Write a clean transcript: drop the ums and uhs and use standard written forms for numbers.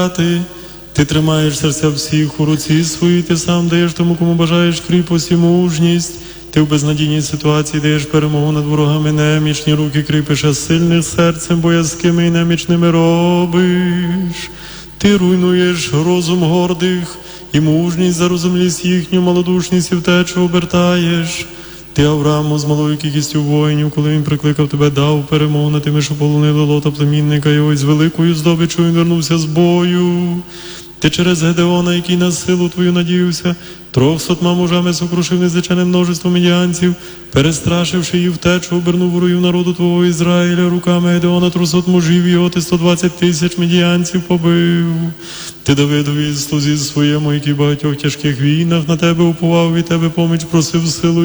Ти тримаєш серця всіх у руці своїй, ти сам даєш тому, кому бажаєш кріпость і мужність. Ти в безнадійній ситуації даєш перемогу над ворогами, немічні руки кріпиш, а сильних серцем боязкими і немічними робиш. Ти руйнуєш розум гордих і мужність, зарозумілість їхню, малодушність і втечу обертаєш. Ти Аврааму з малою кількістю воїнів, коли він прикликав тебе, дав перемогу над тими, що полонили Лота, племінника його, і з великою здобиччю він вернувся з бою. Ти через Гедеона, який на силу твою надіявся, 300 мужами сокрушив незліченне множество медіанців, перестрашивши її втечу, обернув ворогів народу твого Ізраїля, руками Гедеона 300 мужів його, ти 120 тисяч медіанців побив. Ти Давидові слузі своєму, який в багатьох тяжких війнах на тебе уповав, від тебе поміч просив силу